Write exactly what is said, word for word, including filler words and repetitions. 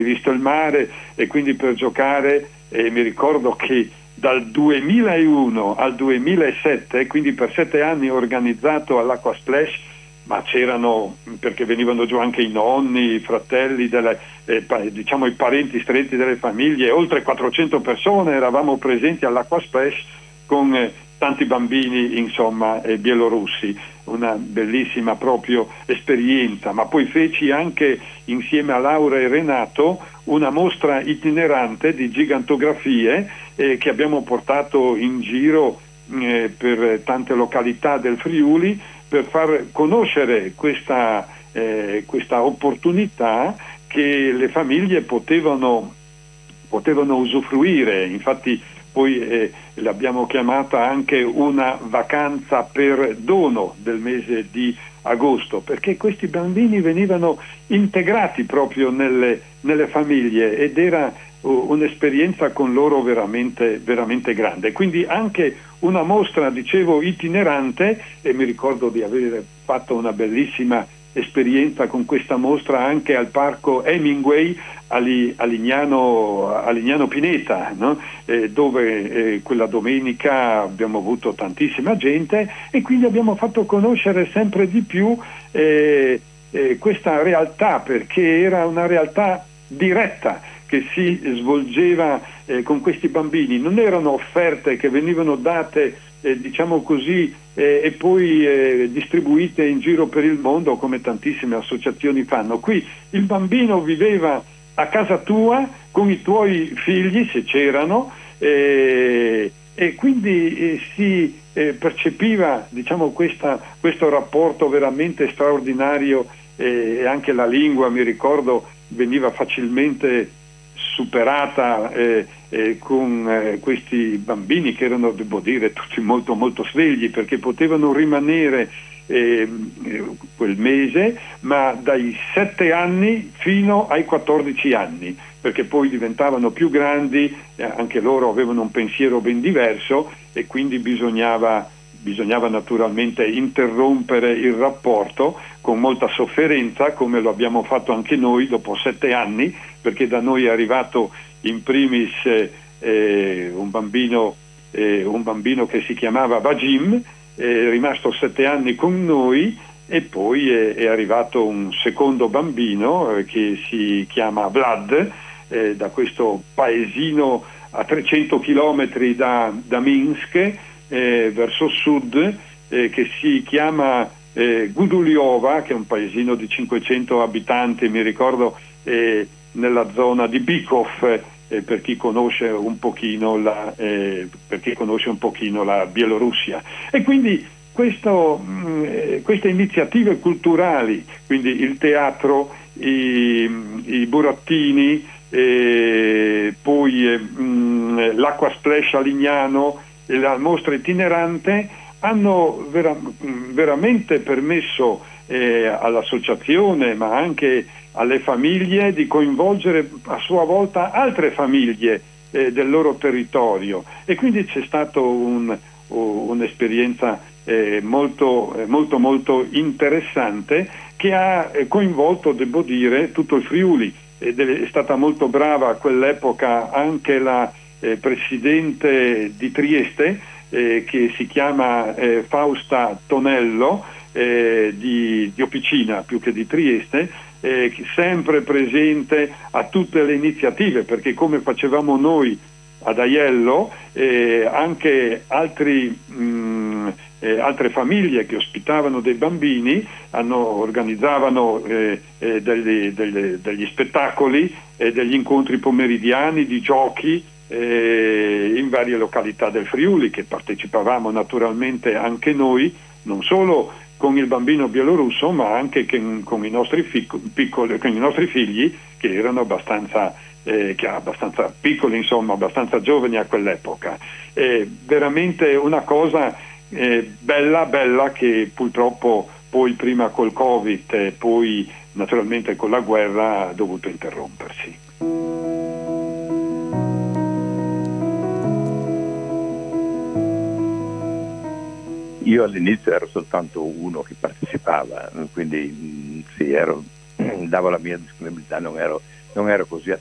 visto il mare, e quindi per giocare, eh, mi ricordo che dal duemilauno al duemilasette, quindi per sette anni organizzato all'Acqua Splash, ma c'erano, perché venivano giù anche i nonni, i fratelli, delle, eh, pa- diciamo i parenti stretti delle famiglie, oltre quattrocento persone eravamo presenti all'Acqua Splash con eh, tanti bambini, insomma, eh, bielorussi, una bellissima proprio esperienza. Ma poi feci anche, insieme a Laura e Renato, una mostra itinerante di gigantografie eh, che abbiamo portato in giro eh, per tante località del Friuli, per far conoscere questa, eh, questa opportunità che le famiglie potevano, potevano usufruire. Infatti poi eh, l'abbiamo chiamata anche una vacanza per dono del mese di agosto, perché questi bambini venivano integrati proprio nelle, nelle famiglie, ed era uh, un'esperienza con loro veramente, veramente grande. Quindi anche una mostra, dicevo, itinerante, e mi ricordo di aver fatto una bellissima esperienza con questa mostra anche al parco Hemingway a, Li, a, Lignano, a Lignano Pineta, no? eh, dove eh, quella domenica abbiamo avuto tantissima gente, e quindi abbiamo fatto conoscere sempre di più eh, eh, questa realtà, perché era una realtà diretta che si svolgeva eh, con questi bambini. Non erano offerte che venivano date eh, diciamo così eh, e poi eh, distribuite in giro per il mondo come tantissime associazioni fanno. Qui il bambino viveva a casa tua con i tuoi figli, se c'erano, eh, e quindi eh, si eh, percepiva, diciamo, questa, questo rapporto veramente straordinario, eh, e anche la lingua, mi ricordo, veniva facilmente superata eh, eh, con eh, questi bambini che erano, devo dire, tutti molto molto svegli, perché potevano rimanere eh, quel mese, ma dai sette anni fino ai quattordici anni, perché poi diventavano più grandi, eh, anche loro avevano un pensiero ben diverso, e quindi bisognava bisognava naturalmente interrompere il rapporto con molta sofferenza, come lo abbiamo fatto anche noi dopo sette anni, perché da noi è arrivato in primis eh, un bambino eh, un bambino che si chiamava Vagim, è rimasto sette anni con noi, e poi è, è arrivato un secondo bambino eh, che si chiama Vlad, eh, da questo paesino a trecento chilometri da, da Minsk, Eh, verso sud, eh, che si chiama eh, Guduliova, che è un paesino di cinquecento abitanti, mi ricordo, eh, nella zona di Bykov, eh, per chi conosce un pochino la, eh, per chi conosce un pochino la Bielorussia. E quindi questo, mh, eh, queste iniziative culturali, quindi il teatro, i, i burattini, eh, poi eh, mh, l'acqua splash a Lignano, la mostra itinerante, hanno vera, veramente permesso eh, all'associazione, ma anche alle famiglie, di coinvolgere a sua volta altre famiglie eh, del loro territorio, e quindi c'è stato un, un'esperienza eh, molto, molto molto interessante, che ha coinvolto, devo dire, tutto il Friuli. Ed è stata molto brava a quell'epoca anche la Eh, presidente di Trieste, eh, che si chiama eh, Fausta Tonello, eh, di, di Opicina più che di Trieste, eh, sempre presente a tutte le iniziative, perché come facevamo noi ad Aiello, eh, anche altri, mh, eh, altre famiglie che ospitavano dei bambini hanno, organizzavano eh, eh, degli, degli, degli spettacoli e eh, degli incontri pomeridiani di giochi Eh, in varie località del Friuli, che partecipavamo naturalmente anche noi, non solo con il bambino bielorusso, ma anche che, con, i nostri fic- piccoli, con i nostri figli, che erano abbastanza, eh, che abbastanza piccoli, insomma, abbastanza giovani a quell'epoca. Eh, veramente una cosa eh, bella, bella, che purtroppo poi prima col Covid e poi naturalmente con la guerra ha dovuto interrompersi. Io all'inizio ero soltanto uno che partecipava, quindi sì, ero, davo la mia disponibilità, non ero non ero così